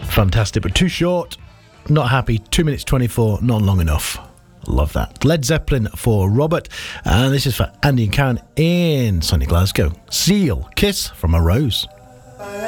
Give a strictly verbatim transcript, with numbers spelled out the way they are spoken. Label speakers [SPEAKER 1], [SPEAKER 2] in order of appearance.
[SPEAKER 1] Fantastic, but too short. Not happy. two minutes twenty-four, not long enough. Love that. Led Zeppelin for Robert. And this is for Andy and Karen in sunny Glasgow. Seal, Kiss from a Rose.